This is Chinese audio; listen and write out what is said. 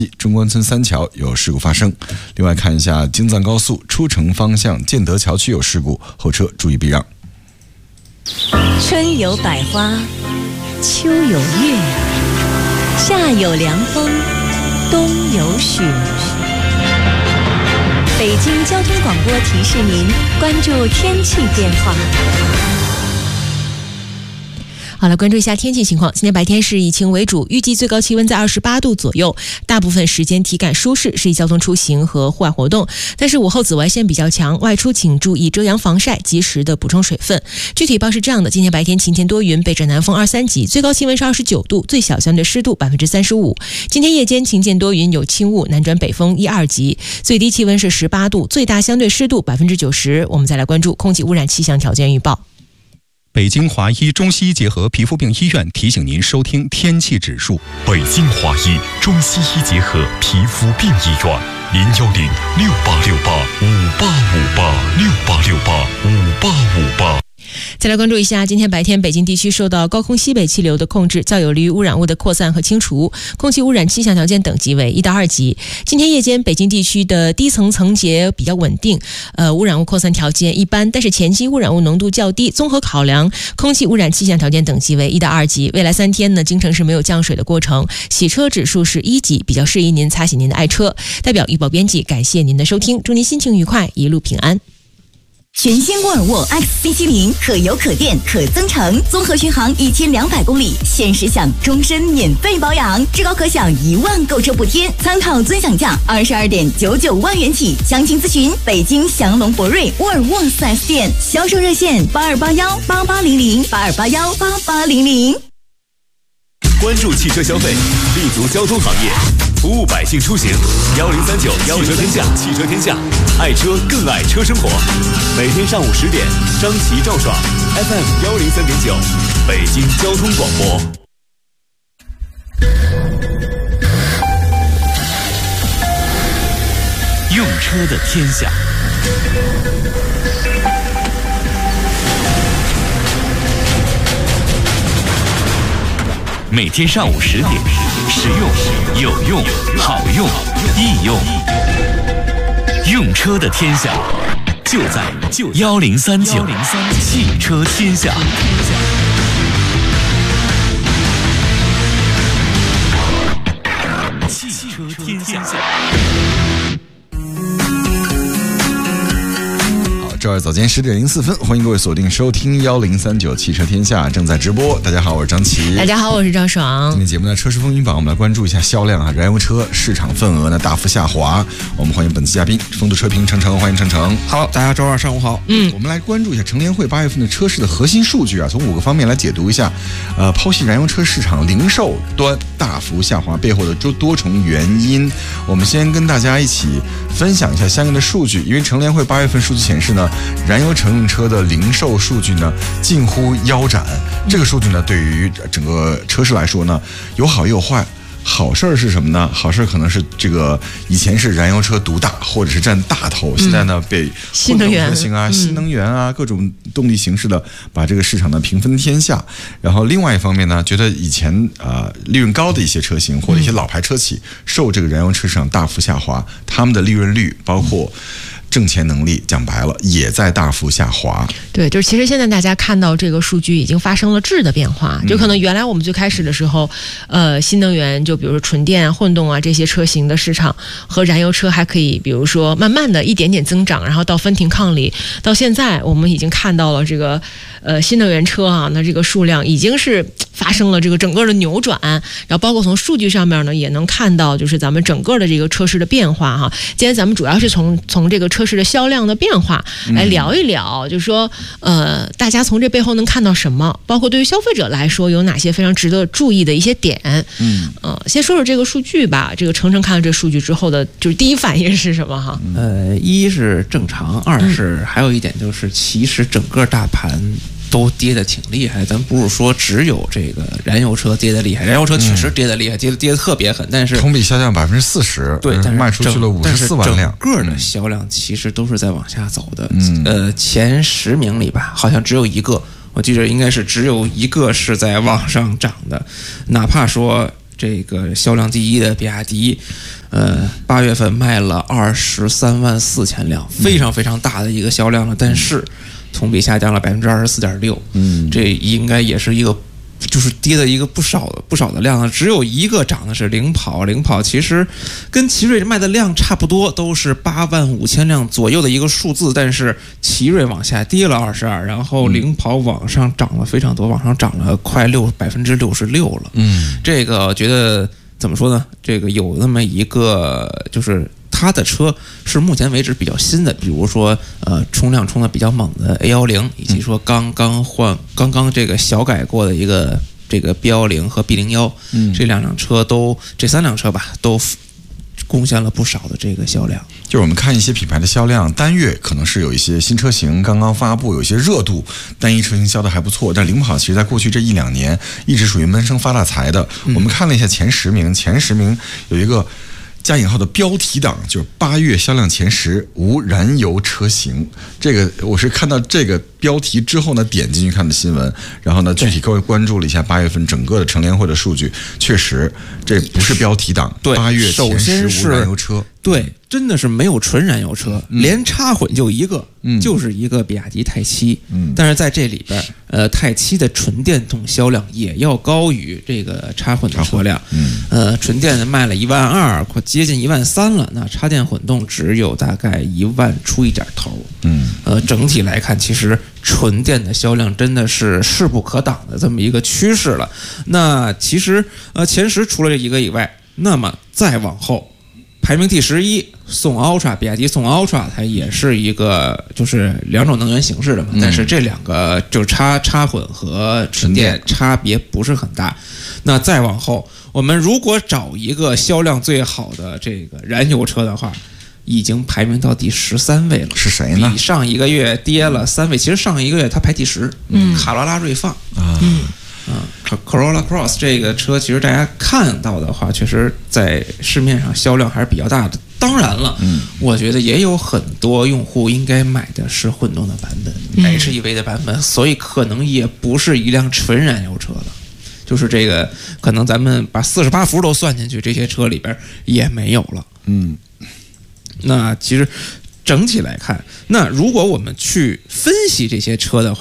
中关村三桥有事故发生。另外看一下京藏高速出城方向建德桥区有事故，后车注意避让。 春有百花，秋有月，夏有凉风，冬有雪。北京交通广播提示您关注天气变化。 好了，关注一下天气情况。今天白天是以晴为主，预计最高气温在28度左右，大部分时间体感舒适，适宜交通出行和户外活动。但是午后紫外线比较强，外出请注意遮阳防晒，及时的补充水分。具体预报是这样的：今天白天晴天多云，北转南风2、3级，最高气温是29度，最小相对湿度35%。今天夜间晴间多云，有轻雾，南转北风1、2级，最低气温是18度，最大相对湿度90%。我们再来关注空气污染气象条件预报。 北京华医中西医结合皮肤病医院提醒您收听天气指数。 北京华医中西医结合皮肤病医院，0106868585858，668685858。 再来关注一下，今天白天北京地区受到高空西北气流的控制，较有利于污染物的扩散和清除，空气污染气象条件等级为1到2级。今天夜间北京地区的低层层级比较稳定，污染物扩散条件一般，但是前期污染物浓度较低，综合考量空气污染气象条件等级为1到2级。未来3天呢，京城是没有降水的过程，洗车指数是1级，比较适宜您擦洗您的爱车。代表预报编辑感谢您的收听，祝您心情愉快，一路平安。 全新沃尔沃 XC70 可油可电可增程，综合续航1200公里，限时享终身免费保养，至高可享1万购车补贴，参考尊享价22.99万元起。详情咨询北京祥龙博瑞沃尔沃 4S 店，销售热线82818800，82818800。 关注汽车消费，立足交通行业，服务百姓出行。1039汽车天下，汽车天下，爱车更爱车生活。每天上午10点，张琪赵爽 FM 103.9，北京交通广播。用车的天下。每天上午10点，实用、有用、好用、易用，用车的天下就在1039汽车天下。汽车天下。 周二早间10点04分，欢迎各位锁定收听1039汽车天下，正在直播。大家好，我是张琪。 大家好，我是赵爽。 今天节目的车市风云榜，我们来关注一下销量啊，燃油车市场份额呢大幅下滑。我们欢迎本期嘉宾风度车评程程，欢迎程程。 好，大家周二上午好。 我们来关注一下乘联会8月份的车市的核心数据啊，从5个方面来解读一下。剖析燃油车市场零售端大幅下滑背后的多重原因。我们先跟大家一起分享一下相应的数据，因为乘联会8月份数据显示呢，燃油乘用车的零售数据呢近乎腰斩。这个数据呢，对于整个车市来说呢，有好也有坏。好事儿是什么呢？好事儿可能是这个以前是燃油车独大或者是占大头，现在呢被新能源型啊、新能源啊各种动力形式的把这个市场呢平分天下。然后另外一方面呢，觉得以前利润高的一些车型或者一些老牌车企受这个燃油车市场大幅下滑，他们的利润率包括挣钱能力讲白了也在大幅下滑。 对，就是其实现在大家看到这个数据已经发生了质的变化，就可能原来我们最开始的时候新能源就比如说纯电啊、混动啊这些车型的市场和燃油车还可以比如说慢慢的一点点增长，然后到分庭抗礼。到现在我们已经看到了这个新能源车啊，那这个数量已经是发生了这个整个的扭转，然后包括从数据上面呢也能看到就是咱们整个的这个车市的变化哈。今天咱们主要是从这个车市的销量的变化来聊一聊，就是说大家从这背后能看到什么，包括对于消费者来说有哪些非常值得注意的一些点。先说说这个数据吧。这个程程看到这个数据之后的就是第一反应是什么哈？ 一是正常，二是还有一点就是其实整个大盘都跌得挺厉害，咱不是说只有这个燃油车跌得厉害，燃油车确实跌得厉害，跌得特别狠，但是同比下降40%， 对，但是卖出去了54万辆， 整个的销量其实都是在往下走的。前10名里吧，好像只有一个，我记得应该是只有一个是在往上涨的，哪怕说这个销量第一的比亚迪，8月份卖了23.4万辆，非常非常大的一个销量了，但是同比下降了24.6%，这应该也是一个。就是跌的一个不少的量了，只有一个涨的是领跑其实跟奇瑞卖的量差不多，都是8.5万辆左右的一个数字，但是奇瑞往下跌了22%，然后领跑往上涨了非常多，往上涨了快66%了。这个我觉得怎么说呢？这个有那么一个就是它的车是目前为止比较新的，比如说冲量冲的比较猛的 A10，以及说刚刚这个小改过的一个这个 B10和 B01，这这3辆车吧都贡献了不少的这个销量。 就是我们看一些品牌的销量，单月可能是有一些新车型刚刚发布，有一些热度，单一车型销的还不错。但领跑其实在过去这1-2年一直属于闷声发大财的。我们看了一下前10名有一个加引号的标题党，就是8月销量前10无燃油车型。这个我是看到这个标题之后呢，点进去看的新闻，然后呢具体各位关注了一下8月份整个的乘联会的数据，确实这不是标题党。 对 ，8月前10无燃油车。 对，真的是没有纯燃油车，连插混就一个，就是一个比亚迪泰7。但是在这里边，泰7的纯电动销量也要高于这个插混的车辆。纯电的卖了1.2万，快接近1.3万了，那插电混动只有大概1万出一点头。整体来看，其实纯电的销量真的是势不可挡的这么一个趋势了。那其实前10除了这一个以外，那么再往后。排名第11，宋 Ultra， 比亚迪宋 Ultra， 它也是一个就是2种能源形式的嘛，但是这2个就是插混和纯电差别不是很大。那再往后，我们如果找一个销量最好的这个燃油车的话，已经排名到第13位了。 是谁呢？ 比上一个月跌了3位。其实上一个月它排第10，卡罗拉锐放。Corolla Cross 这个车，其实大家看到的话，确实在市面上销量还是比较大的。当然了，我觉得也有很多用户应该买的是混动的版本，HEV 的版本，所以可能也不是一辆纯燃油车了。就是这个，可能咱们把48伏都算进去，这些车里边也没有了。那其实整体来看，那如果我们去分析这些车的话，